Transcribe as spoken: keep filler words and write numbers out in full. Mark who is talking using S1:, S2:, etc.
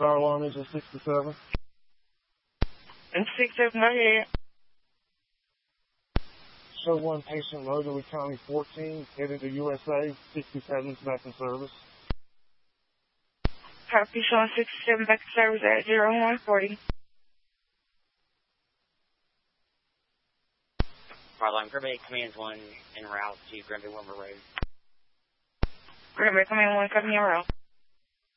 S1: Fire alarm engine sixty-seven.
S2: And sixty-seven, go ahead.
S1: Show one patient, Moseley County fourteen, headed to U S A, sixty-seven, back in service.
S2: Copy, showing sixty-seven back in service at zero one forty.
S3: Fire Grimby, Command one en route to Grimby Wilmer Road.
S2: Grimby, Command one, coming en route.